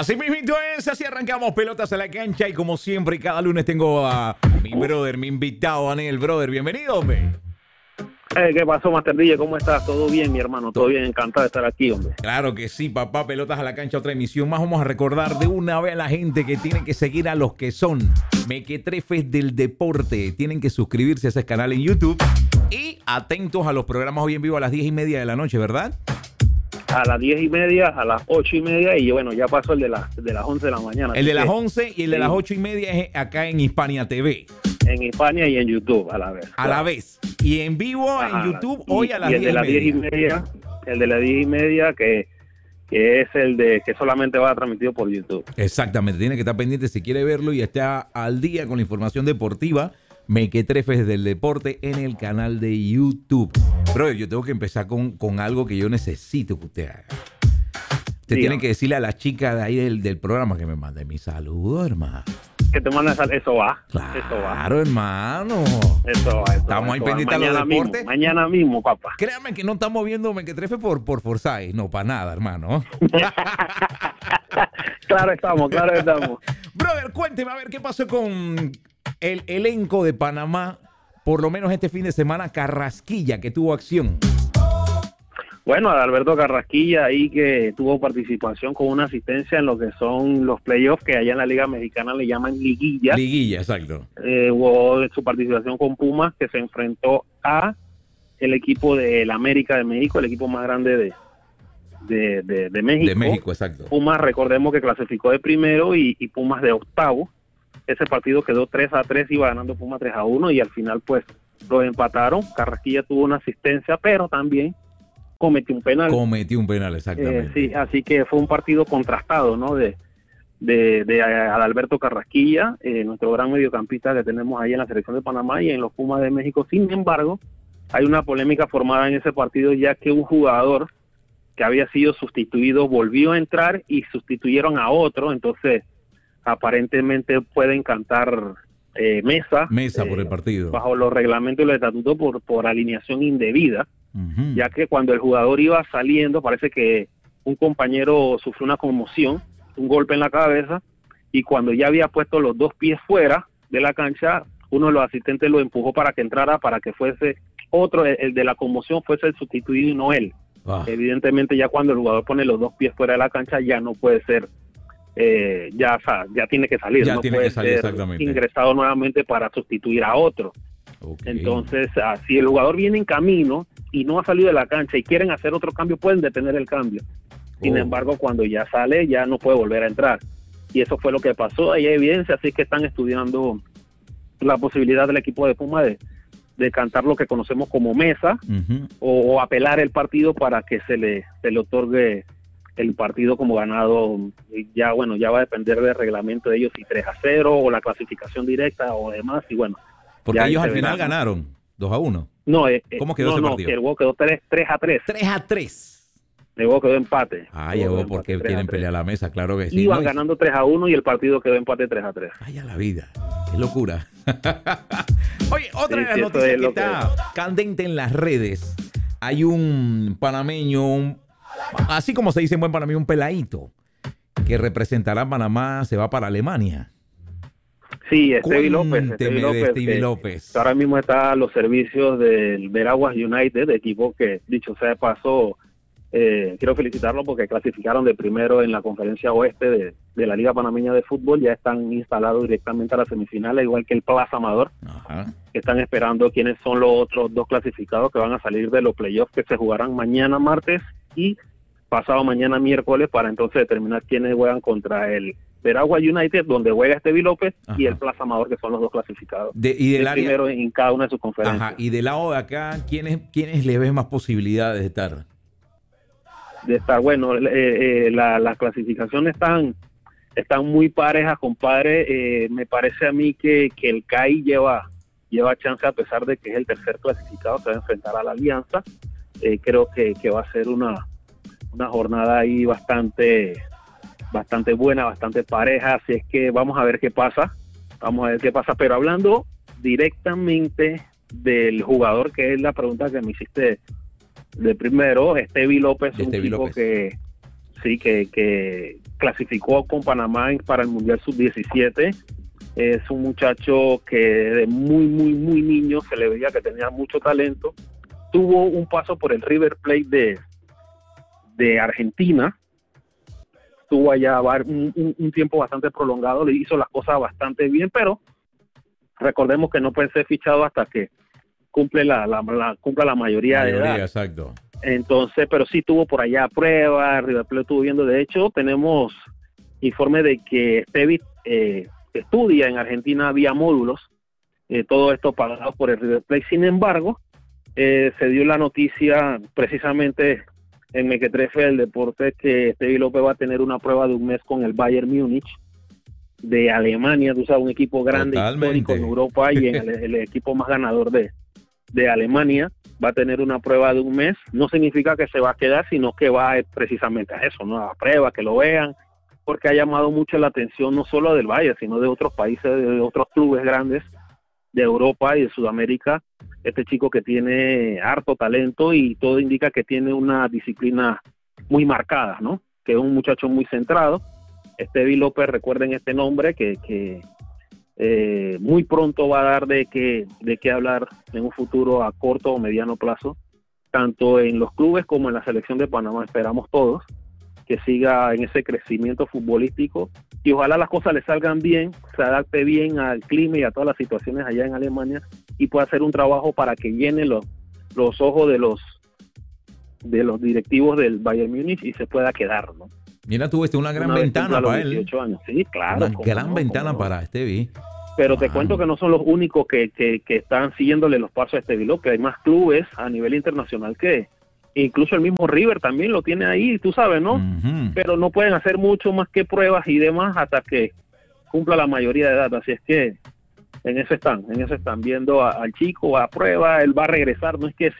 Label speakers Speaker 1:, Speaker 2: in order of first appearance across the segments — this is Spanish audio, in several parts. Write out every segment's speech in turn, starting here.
Speaker 1: Así mismo es, así arrancamos Pelotas a la Cancha y como siempre cada lunes tengo a mi brother, mi invitado, Anel. Brother, bienvenido, hombre.
Speaker 2: ¿Qué pasó, Master DJ? ¿Cómo estás? ¿Todo bien, mi hermano? ¿Todo bien? Encantado de estar aquí, hombre.
Speaker 1: Claro que sí, papá. Pelotas a la Cancha, otra emisión más. Vamos a recordar de una vez a la gente que tiene que seguir a los que son mequetrefes del deporte. Tienen que suscribirse a ese canal en YouTube y atentos a los programas hoy en vivo a las 10:30 de la noche, ¿verdad?
Speaker 2: A las 10:30, a las 8:30 y bueno, ya pasó el de las 11 de la mañana.
Speaker 1: El de las 11 y el de las 8:30 es acá en Hispania TV.
Speaker 2: En Hispania y en YouTube a la vez.
Speaker 1: A la vez. Y en vivo en YouTube hoy a las 10:30.
Speaker 2: El de las 10:30, el de las 10:30 que es el de que solamente va transmitido por YouTube.
Speaker 1: Exactamente, tiene que estar pendiente si quiere verlo y está al día con la información deportiva. Mequetrefes del deporte en el canal de YouTube. Bro, yo tengo que empezar con algo que yo necesito que usted haga. Usted tiene que decirle a la chica de ahí del programa que me mande mi saludo, hermano.
Speaker 2: Que te manda eso va.
Speaker 1: Claro,
Speaker 2: eso va.
Speaker 1: Hermano.
Speaker 2: Eso va.
Speaker 1: Estamos ahí pendientes a los deportes.
Speaker 2: Mañana mismo, papá.
Speaker 1: Créame que no estamos viendo Mequetrefe por Forsyth. No, para nada, hermano.
Speaker 2: Claro estamos.
Speaker 1: Brother, cuénteme a ver qué pasó con el elenco de Panamá, por lo menos este fin de semana, Carrasquilla, que tuvo acción.
Speaker 2: Bueno, Adalberto Carrasquilla ahí que tuvo participación con una asistencia en lo que son los playoffs, que allá en la Liga Mexicana le llaman liguilla.
Speaker 1: Liguilla, exacto.
Speaker 2: Hubo su participación con Pumas, que se enfrentó a el equipo del América de México, el equipo más grande de México.
Speaker 1: De México, exacto.
Speaker 2: Pumas, recordemos que clasificó de primero y Pumas de octavo. Ese partido quedó 3-3, iba ganando Pumas 3-1 y al final pues lo empataron. Carrasquilla tuvo una asistencia, pero también cometió un penal.
Speaker 1: Exactamente.
Speaker 2: Sí, así que fue un partido contrastado, ¿no? De Adalberto Carrasquilla, nuestro gran mediocampista que tenemos ahí en la selección de Panamá y en los Pumas de México. Sin embargo, hay una polémica formada en ese partido, ya que un jugador que había sido sustituido volvió a entrar y sustituyeron a otro, entonces aparentemente pueden cantar mesa
Speaker 1: por el partido.
Speaker 2: Bajo los reglamentos y los estatutos por alineación indebida. Uh-huh. Ya que cuando el jugador iba saliendo, parece que un compañero sufrió una conmoción, un golpe en la cabeza, y cuando ya había puesto los dos pies fuera de la cancha, uno de los asistentes lo empujó para que entrara, para que fuese otro, el de la conmoción fuese el sustituido y no él. Evidentemente ya cuando el jugador pone los dos pies fuera de la cancha ya no puede ser, ya tiene que salir,
Speaker 1: ya
Speaker 2: no
Speaker 1: tiene
Speaker 2: puede
Speaker 1: que salir,
Speaker 2: ser
Speaker 1: exactamente.
Speaker 2: Ingresado nuevamente para sustituir a otro. Okay. Entonces, si el jugador viene en camino y no ha salido de la cancha y quieren hacer otro cambio, pueden detener el cambio. Sin embargo, cuando ya sale, ya no puede volver a entrar. Y eso fue lo que pasó. Hay evidencia, así que están estudiando la posibilidad del equipo de Puma de cantar lo que conocemos como mesa, uh-huh, o apelar el partido para que se le otorgue el partido como ganado. Ya va a depender del reglamento de ellos, si 3-0 o la clasificación directa o demás, y bueno.
Speaker 1: Porque ellos al final ganaron 2-1.
Speaker 2: No,
Speaker 1: ¿cómo quedó ese partido?
Speaker 2: El juego quedó 3-3.
Speaker 1: 3-3.
Speaker 2: El juego quedó empate.
Speaker 1: Llegó porque quieren pelear la mesa, claro que sí.
Speaker 2: Iban ganando 3-1 y el partido quedó empate 3-3.
Speaker 1: Ay, a la vida. Qué locura. Oye, otra de las noticias que está candente en las redes. Hay un panameño, así como se dice en buen panameño, un peladito, que representará a Panamá, se va para Alemania.
Speaker 2: Sí, Stevie López. Ahora mismo está a los servicios del Veraguas United, equipo que, dicho sea de paso, quiero felicitarlo porque clasificaron de primero en la conferencia oeste de la Liga Panameña de Fútbol. Ya están instalados directamente a la semifinal, igual que el Plaza Amador. Ajá. Que están esperando quiénes son los otros dos clasificados que van a salir de los playoffs que se jugarán mañana martes y pasado mañana miércoles, para entonces determinar quiénes juegan contra el Veraguas United, donde juega Stevie López. Ajá. Y el Plaza Amador, que son los dos clasificados.
Speaker 1: Y del área,
Speaker 2: primero en cada una de sus conferencias.
Speaker 1: Ajá. Y del lado de acá, ¿quiénes le ves más posibilidades de estar?
Speaker 2: Bueno, las clasificaciones están muy parejas, compadre. Me parece a mí que el CAI lleva chance, a pesar de que es el tercer clasificado, se va a enfrentar a la Alianza. Creo que va a ser una jornada ahí bastante buena, bastante pareja, así es que vamos a ver qué pasa, pero hablando directamente del jugador, que es la pregunta que me hiciste de primero, Stevie López, un tipo que sí, que clasificó con Panamá para el Mundial Sub-17. Es un muchacho que de muy niño se le veía que tenía mucho talento. Tuvo un paso por el River Plate de Argentina. Estuvo allá un tiempo bastante prolongado, le hizo las cosas bastante bien, pero recordemos que no puede ser fichado hasta que cumpla la mayoría de edad.
Speaker 1: Exacto.
Speaker 2: Entonces, pero sí tuvo por allá pruebas, River Plate estuvo viendo. De hecho, tenemos informe de que Stevie estudia en Argentina vía módulos, todo esto pagado por el River Plate. Sin embargo, se dio la noticia precisamente en Mequetrefe del Deporte que Stevie López va a tener una prueba de un mes con el Bayern Múnich de Alemania, tú sabes, un equipo grande, histórico en Europa y en el equipo más ganador de Alemania. Va a tener una prueba de un mes. No significa que se va a quedar, sino que va precisamente a eso, ¿no? A prueba, que lo vean, porque ha llamado mucho la atención no solo del Bayern, sino de otros países, de otros clubes grandes de Europa y de Sudamérica. Este chico que tiene harto talento y todo indica que tiene una disciplina muy marcada, ¿no? Que es un muchacho muy centrado. Stevie López, recuerden este nombre, que muy pronto va a dar de qué hablar en un futuro a corto o mediano plazo, tanto en los clubes como en la selección de Panamá. Esperamos todos que siga en ese crecimiento futbolístico y ojalá las cosas le salgan bien, se adapte bien al clima y a todas las situaciones allá en Alemania y pueda hacer un trabajo para que llene los ojos de los directivos del Bayern Múnich y se pueda quedar, ¿no?
Speaker 1: Mira, tuviste una gran ventana para él.
Speaker 2: 18 años. Sí, claro.
Speaker 1: Una gran ventana para Stevie.
Speaker 2: Pero te cuento que no son los únicos que están siguiéndole los pasos a Stevie López. Hay más clubes a nivel internacional que incluso el mismo River también lo tiene ahí, tú sabes, ¿no?
Speaker 1: Uh-huh.
Speaker 2: Pero no pueden hacer mucho más que pruebas y demás hasta que cumpla la mayoría de edad. Así es que en eso están viendo al chico a prueba. Él va a regresar, no es que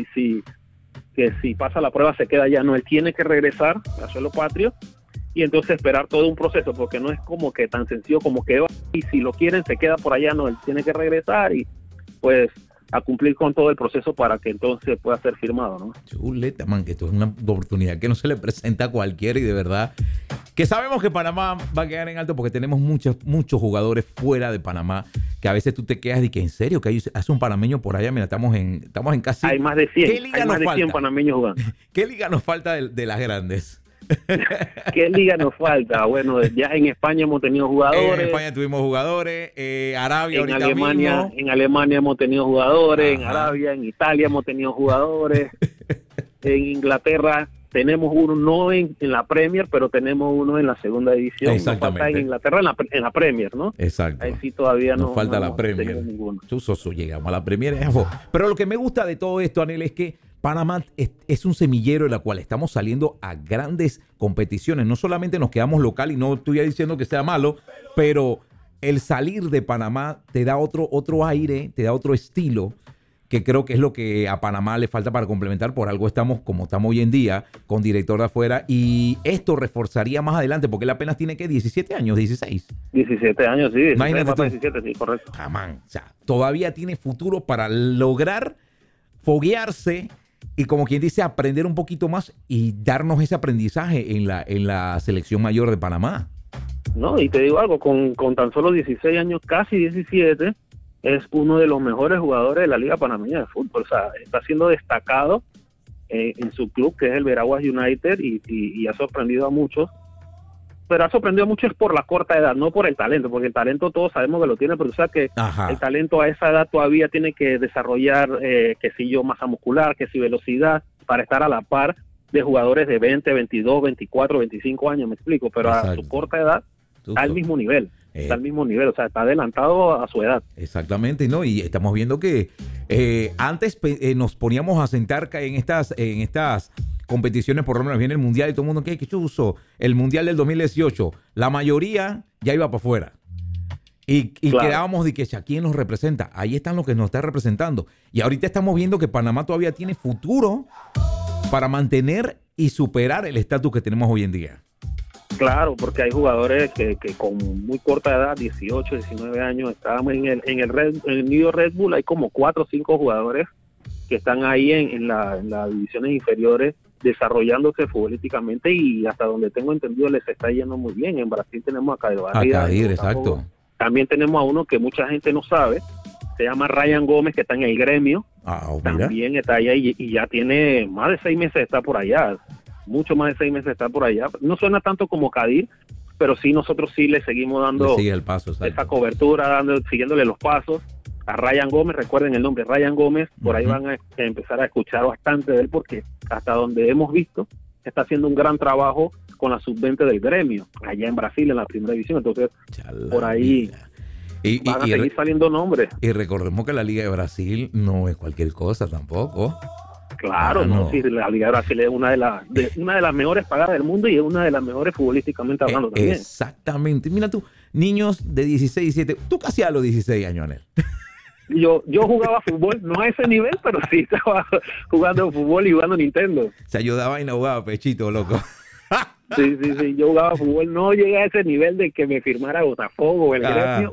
Speaker 2: si pasa la prueba se queda allá, no, él tiene que regresar a suelo patrio y entonces esperar todo un proceso, porque no es como que tan sencillo como que y si lo quieren se queda por allá, no, él tiene que regresar y pues a cumplir con todo el proceso para que entonces pueda ser firmado, ¿no?
Speaker 1: Chuleta, man, que esto es una oportunidad que no se le presenta a cualquiera y de verdad que sabemos que Panamá va a quedar en alto porque tenemos muchos jugadores fuera de Panamá que a veces tú te quedas y que en serio que hace un panameño por allá. Mira, estamos en casi...
Speaker 2: Hay más de 100,
Speaker 1: ¿Qué liga
Speaker 2: hay más
Speaker 1: nos
Speaker 2: de 100
Speaker 1: falta?
Speaker 2: panameños jugando.
Speaker 1: ¿Qué liga nos falta de las grandes?
Speaker 2: ¿Qué liga nos falta? Bueno, ya en España hemos tenido jugadores.
Speaker 1: En España tuvimos jugadores, Arabia
Speaker 2: en
Speaker 1: ahorita
Speaker 2: Alemania,
Speaker 1: mismo.
Speaker 2: En Alemania hemos tenido jugadores,
Speaker 1: Ajá.
Speaker 2: En Arabia, en Italia hemos tenido jugadores, en Inglaterra tenemos uno, no en la Premier, pero tenemos uno en la segunda división.
Speaker 1: Exactamente.
Speaker 2: Nos falta en Inglaterra en la Premier, ¿no?
Speaker 1: Exacto.
Speaker 2: Ahí sí todavía
Speaker 1: nos falta la Premier. Llegamos a la Premier. Pero lo que me gusta de todo esto, Anel, es que Panamá es un semillero en la cual estamos saliendo a grandes competiciones. No solamente nos quedamos local y no estoy diciendo que sea malo, pero el salir de Panamá te da otro aire, te da otro estilo, que creo que es lo que a Panamá le falta para complementar. Por algo estamos como estamos hoy en día, con director de afuera, y esto reforzaría más adelante, porque él apenas tiene, ¿qué? 17 años, 16.
Speaker 2: 17 años, sí.
Speaker 1: Imagínate tú.
Speaker 2: 17, sí, correcto.
Speaker 1: Jamán, o sea, todavía tiene futuro para lograr foguearse y, como quien dice, aprender un poquito más y darnos ese aprendizaje en la selección mayor de Panamá.
Speaker 2: No, y te digo algo, con tan solo 16 años, casi 17, es uno de los mejores jugadores de la Liga Panameña de Fútbol. O sea, está siendo destacado en su club, que es el Veraguas United, y ha sorprendido a muchos. Pero ha sorprendido a muchos por la corta edad, no por el talento, porque el talento todos sabemos que lo tiene, pero o sea que
Speaker 1: Ajá.
Speaker 2: el talento a esa edad todavía tiene que desarrollar, masa muscular, velocidad, para estar a la par de jugadores de 20, 22, 24, 25 años, me explico, pero
Speaker 1: Exacto.
Speaker 2: a su corta edad está al mismo nivel. Está al mismo nivel, o sea, está adelantado a su edad.
Speaker 1: Exactamente, ¿no? Y estamos viendo que antes nos poníamos a sentar en estas competiciones, por lo menos viene el Mundial y todo el mundo, ¿qué chuzo? El Mundial del 2018, la mayoría ya iba para afuera. Y claro, quedábamos de que ¿quién nos representa? Ahí están los que nos están representando. Y ahorita estamos viendo que Panamá todavía tiene futuro para mantener y superar el estatus que tenemos hoy en día.
Speaker 2: Claro, porque hay jugadores que con muy corta edad, 18, 19 años, estábamos en el New York Red Bull, hay como 4 o 5 jugadores que están ahí en las divisiones inferiores desarrollándose futbolísticamente, y hasta donde tengo entendido les está yendo muy bien. En Brasil tenemos a Caio Barriga.
Speaker 1: A Cadir, exacto.
Speaker 2: También tenemos a uno que mucha gente no sabe, se llama Ryan Gómez, que está en el Gremio. También está allá y ya tiene más de 6 meses de estar por allá, mucho más de 6 meses de estar por allá. No suena tanto como Cadir, pero sí, nosotros sí le seguimos dando
Speaker 1: el paso,
Speaker 2: esa cobertura, siguiéndole los pasos a Ryan Gómez. Recuerden el nombre, Ryan Gómez. Por ahí van a empezar a escuchar bastante de él, porque hasta donde hemos visto está haciendo un gran trabajo con la sub-20 del Gremio allá en Brasil, en la primera división. Entonces por ahí van a seguir saliendo nombres.
Speaker 1: Y recordemos que la Liga de Brasil no es cualquier cosa tampoco.
Speaker 2: Claro, no. Sí, la Liga de Brasil es una de las mejores pagadas del mundo, y es una de las mejores futbolísticamente hablando también.
Speaker 1: Exactamente. Mira tú, niños de 16, 17, tú casi a los 16 años, Anel.
Speaker 2: Yo jugaba fútbol, no a ese nivel, pero sí estaba jugando fútbol y jugando Nintendo.
Speaker 1: O sea, yo daba y no jugaba pechito, loco.
Speaker 2: Sí, yo jugaba fútbol, no llegué a ese nivel de que me firmara Botafogo o el Gremio,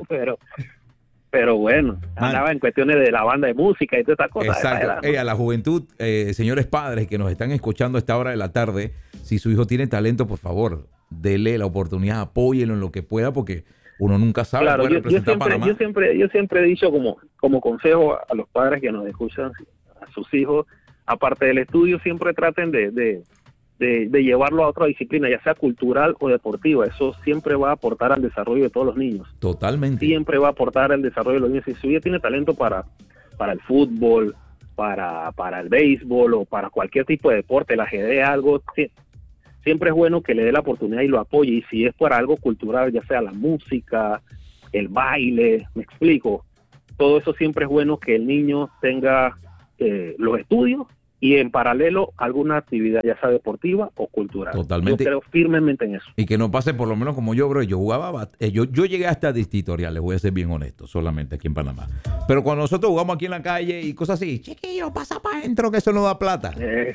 Speaker 2: pero bueno, andaba en cuestiones de la banda de música y todas estas cosas.
Speaker 1: Exacto. A la juventud, señores padres que nos están escuchando a esta hora de la tarde, si su hijo tiene talento, por favor, dele la oportunidad, apóyelo en lo que pueda, porque uno nunca sabe.
Speaker 2: Claro, yo siempre he dicho como consejo a los padres que nos escuchan, a sus hijos, aparte del estudio, siempre traten de llevarlo a otra disciplina, ya sea cultural o deportiva. Eso siempre va a aportar al desarrollo de todos los niños.
Speaker 1: Totalmente.
Speaker 2: Siempre va a aportar al desarrollo de los niños. Si su hijo tiene talento para el fútbol, para el béisbol o para cualquier tipo de deporte, el ajedrez, algo, siempre es bueno que le dé la oportunidad y lo apoye. Y si es para algo cultural, ya sea la música, el baile, me explico, todo eso siempre es bueno que el niño tenga los estudios y en paralelo alguna actividad, ya sea deportiva o cultural.
Speaker 1: Totalmente.
Speaker 2: Yo creo firmemente en eso.
Speaker 1: Y que no pase por lo menos como yo, bro. Yo jugaba, yo llegué hasta distritorial, les voy a ser bien honesto, solamente aquí en Panamá. Pero cuando nosotros jugamos aquí en la calle y cosas así, chiquillo, pasa para adentro que eso no da plata.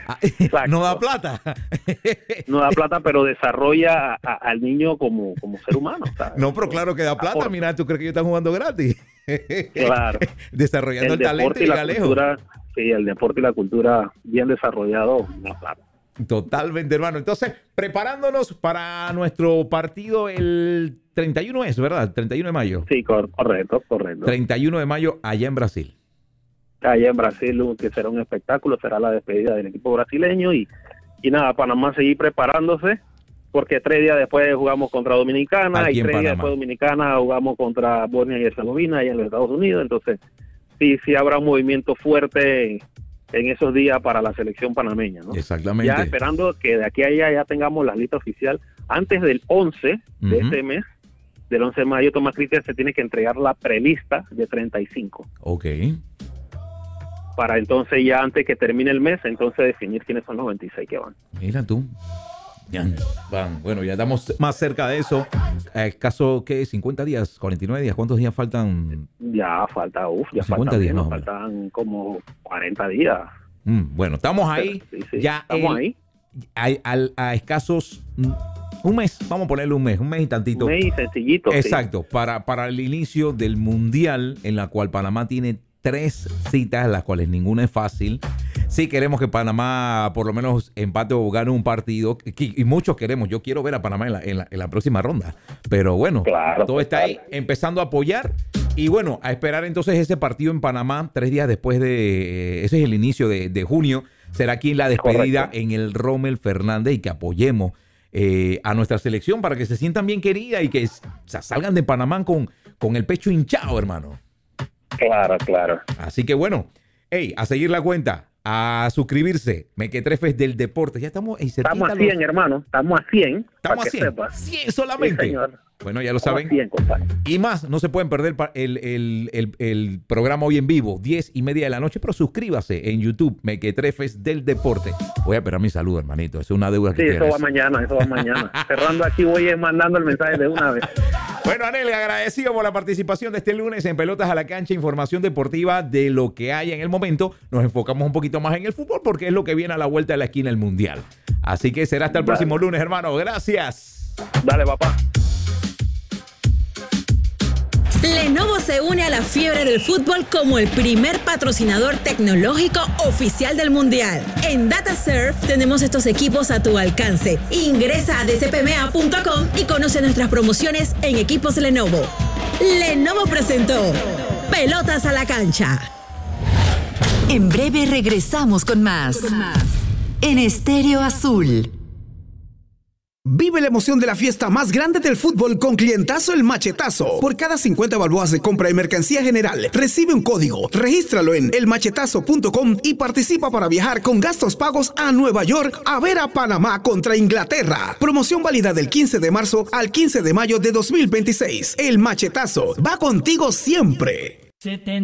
Speaker 1: No da plata.
Speaker 2: No da plata, pero desarrolla al niño como ser humano, ¿sabes?
Speaker 1: No, pero claro que da plata. Mira, ¿tú crees que ellos están jugando gratis?
Speaker 2: Claro.
Speaker 1: Desarrollando el talento y la
Speaker 2: cultura. Sí, el deporte y la cultura bien desarrollado, no, claro.
Speaker 1: Totalmente, hermano. Entonces, preparándonos para nuestro partido el 31 es, ¿verdad? El 31 de mayo.
Speaker 2: Sí, correcto.
Speaker 1: 31 de mayo allá en Brasil.
Speaker 2: Allá en Brasil, que será un espectáculo, será la despedida del equipo brasileño y nada, Panamá seguir preparándose, porque 3 días después jugamos contra Dominicana,
Speaker 1: aquí
Speaker 2: y 3 días después de Dominicana jugamos contra Bosnia y Herzegovina allá en los Estados Unidos. Entonces sí habrá un movimiento fuerte en esos días para la selección panameña, ¿no?
Speaker 1: Exactamente.
Speaker 2: Ya esperando que de aquí a allá ya tengamos la lista oficial. Antes del 11 de este mes, del 11 de mayo, Tomás Cristian se tiene que entregar la prelista de 35.
Speaker 1: Ok.
Speaker 2: Para entonces ya antes que termine el mes, entonces definir quiénes son los 26 que van.
Speaker 1: Mira tú. Bueno, ya estamos más cerca de eso. ¿Caso qué? ¿50 días? ¿49 días? ¿Cuántos días faltan?
Speaker 2: Ya falta,
Speaker 1: 50 días,
Speaker 2: nos faltan como 40 días.
Speaker 1: Bueno, estamos ahí.
Speaker 2: Sí,
Speaker 1: ya
Speaker 2: estamos ahí.
Speaker 1: A escasos un mes, vamos a ponerle un mes y tantito.
Speaker 2: Un mes y sencillito.
Speaker 1: Exacto, sí. Para el inicio del Mundial, en la cual Panamá tiene 3 citas, las cuales ninguna es fácil. Sí queremos que Panamá por lo menos empate o gane un partido, y muchos queremos. Yo quiero ver a Panamá en la próxima ronda. Pero bueno, claro, todo está ahí, empezando a apoyar. Y bueno, a esperar entonces ese partido en Panamá, 3 días después ese es el inicio de junio. Será aquí la despedida. Correcto. En el Rommel Fernández, y que apoyemos a nuestra selección para que se sientan bien querida y que salgan de Panamá con el pecho hinchado, hermano.
Speaker 2: Claro.
Speaker 1: Así que bueno, a seguir la cuenta, a suscribirse, Mequetrefes del Deporte. Ya estamos a
Speaker 2: 100, hermano. Estamos a 100.
Speaker 1: Estamos a 100. 100 solamente.
Speaker 2: Sí, señor.
Speaker 1: Bueno, ya lo saben.
Speaker 2: 100,
Speaker 1: y más, no se pueden perder el programa hoy en vivo, 10:30 de la noche, pero suscríbase en YouTube, Mequetrefes del Deporte. Voy a esperar mi saludo, hermanito. Es una deuda que
Speaker 2: tienes. Sí, eso va mañana. Cerrando aquí, voy mandando el mensaje de una vez.
Speaker 1: Bueno, Anel, agradecido por la participación de este lunes en Pelotas a la Cancha, información deportiva de lo que hay en el momento. Nos enfocamos un poquito más en el fútbol porque es lo que viene a la vuelta de la esquina, el Mundial. Así que será hasta el próximo lunes, hermano. Gracias.
Speaker 2: Dale, papá.
Speaker 3: Lenovo se une a la fiebre del fútbol como el primer patrocinador tecnológico oficial del Mundial. En DataSurf tenemos estos equipos a tu alcance. Ingresa a dcpma.com y conoce nuestras promociones en equipos Lenovo. Lenovo presentó Pelotas a la Cancha.
Speaker 4: En breve regresamos con más. En Estéreo Azul.
Speaker 5: Vive la emoción de la fiesta más grande del fútbol con Clientazo El Machetazo. Por cada 50 balboas de compra de mercancía general, recibe un código. Regístralo en elmachetazo.com y participa para viajar con gastos pagos a Nueva York a ver a Panamá contra Inglaterra. Promoción válida del 15 de marzo al 15 de mayo de 2026. El Machetazo va contigo siempre.